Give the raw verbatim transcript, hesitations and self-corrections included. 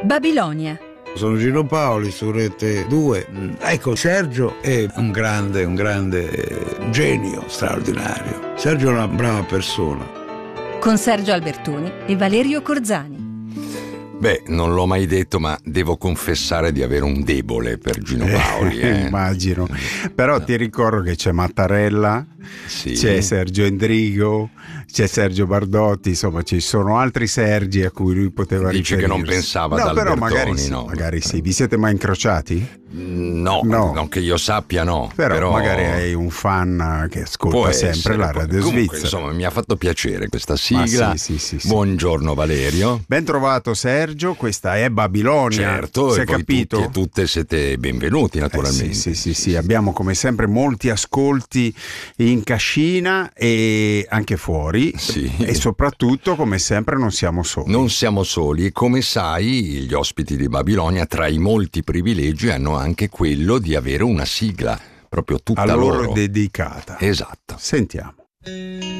Babilonia. Sono Gino Paoli su Rete due. Ecco, Sergio è un grande, un grande genio straordinario. Sergio è una brava persona. Con Sergio Albertoni e Valerio Corzani. Beh, non l'ho mai detto, ma devo confessare di avere un debole per Gino Paoli. Eh, eh. Immagino. Però ti ricordo che c'è Mattarella, sì. C'è Sergio Endrigo, c'è Sergio Bardotti, insomma ci sono altri Sergi a cui lui poteva Dice riferirsi. Che non pensava no, ad però Albertoni, magari sì, no. magari sì. Vi siete mai incrociati? No, no, non che io sappia, no. Però, però magari hai un fan che ascolta può sempre essere, la Radio comunque, Svizzera. Insomma, mi ha fatto piacere questa sigla. Sì, sì, sì, sì. Buongiorno Valerio. Ben trovato Sergio, questa è Babilonia. Certo, si e è voi capito? tutti e tutte siete benvenuti naturalmente. Eh sì, sì, sì, sì, sì, abbiamo come sempre molti ascolti in cascina e anche fuori, sì. E soprattutto come sempre non siamo soli. Non siamo soli e come sai gli ospiti di Babilonia tra i molti privilegi hanno anche quello di avere una sigla proprio tutta a loro loro dedicata. Esatto. Sentiamo.